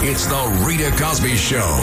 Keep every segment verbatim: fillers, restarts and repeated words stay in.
It's the Rita Cosby Show.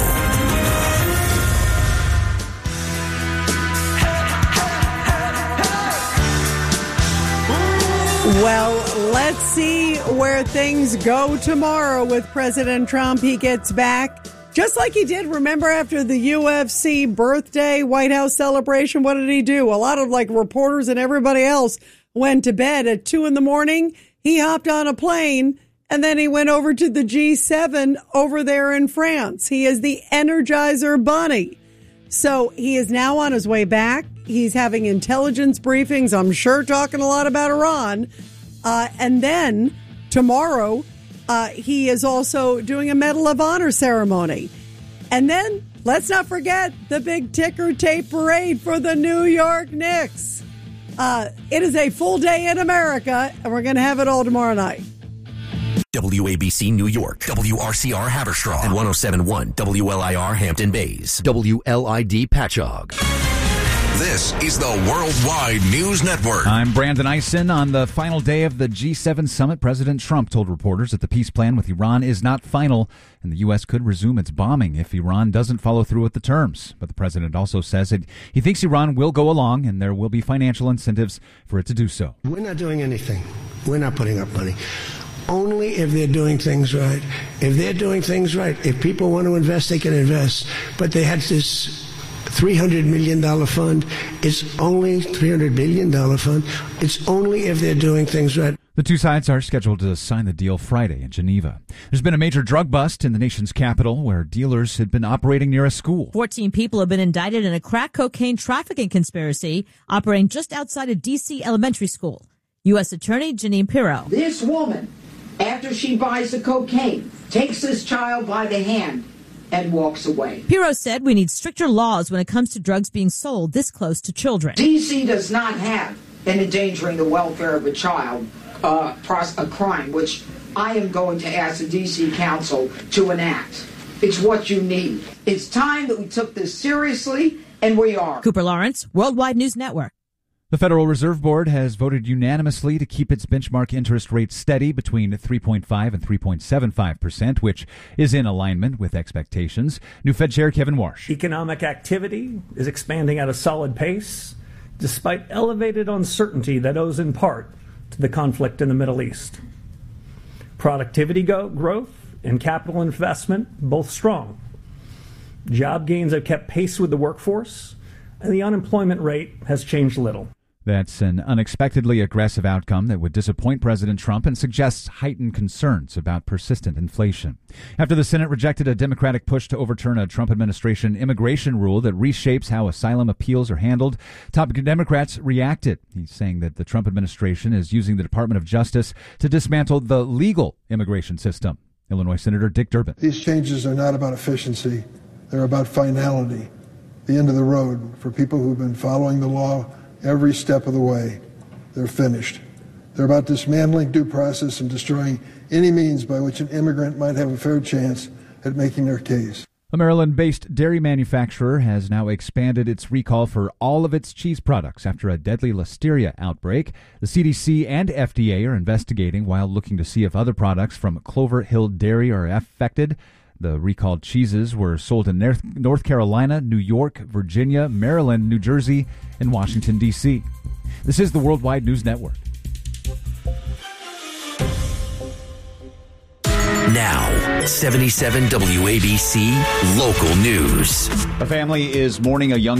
Well, let's see where things go tomorrow with President Trump. He gets back just like he did. Remember, after the U F C birthday White House celebration, what did he do? A lot of like reporters and everybody else went to bed at two in the morning. He hopped on a plane and then he went over to the G seven over there in France. He is the Energizer Bunny. So he is now on his way back. He's having intelligence briefings, I'm sure, talking a lot about Iran. Uh, and then tomorrow, uh, he is also doing a Medal of Honor ceremony. And then let's not forget the big ticker tape parade for the New York Knicks. Uh, it is a full day in America, and we're going to have it all tomorrow night. W A B C New York, W R C R Haverstraw, and one oh seven point one W L I R Hampton Bays, W L I D Patchogue. This is the Worldwide News Network. I'm Brandon Eisen. On the final day of the G seven summit, President Trump told reporters that the peace plan with Iran is not final, and the U S could resume its bombing if Iran doesn't follow through with the terms. But the president also says that he thinks Iran will go along, and there will be financial incentives for it to do so. We're not doing anything. We're not putting up money. Only if they're doing things right. If they're doing things right, if people want to invest, they can invest. But they had this three hundred million dollars fund. It's only three hundred billion dollars fund. It's only if they're doing things right. The two sides are scheduled to sign the deal Friday in Geneva. There's been a major drug bust in the nation's capital where dealers had been operating near a school. fourteen people have been indicted in a crack cocaine trafficking conspiracy operating just outside a D C elementary school. U S Attorney Janine Pirro. This woman, after she buys the cocaine, takes this child by the hand and walks away. Pirro said we need stricter laws when it comes to drugs being sold this close to children. D C does not have an endangering the welfare of a child uh, a crime, which I am going to ask the D C Council to enact. It's what you need. It's time that we took this seriously, and we are. Cooper Lawrence, Worldwide News Network. The Federal Reserve Board has voted unanimously to keep its benchmark interest rate steady between three point five and three point seven five percent, which is in alignment with expectations. New Fed Chair Kevin Warsh. Economic activity is expanding at a solid pace, despite elevated uncertainty that owes in part to the conflict in the Middle East. Productivity go- growth and capital investment both strong. Job gains have kept pace with the workforce, and the unemployment rate has changed little. That's an unexpectedly aggressive outcome that would disappoint President Trump and suggests heightened concerns about persistent inflation. After the Senate rejected a Democratic push to overturn a Trump administration immigration rule that reshapes how asylum appeals are handled, top Democrats reacted. He's saying that the Trump administration is using the Department of Justice to dismantle the legal immigration system. Illinois Senator Dick Durbin. These changes are not about efficiency. They're about finality, the end of the road for people who've been following the law every step of the way. They're finished. They're about dismantling due process and destroying any means by which an immigrant might have a fair chance at making their case. A Maryland-based dairy manufacturer has now expanded its recall for all of its cheese products after a deadly listeria outbreak. The C D C and F D A are investigating while looking to see if other products from Clover Hill Dairy are affected. The recalled cheeses were sold in North Carolina, New York, Virginia, Maryland, New Jersey, and Washington, D C This is the Worldwide News Network. Now, seventy-seven W A B C Local News. A family is mourning a young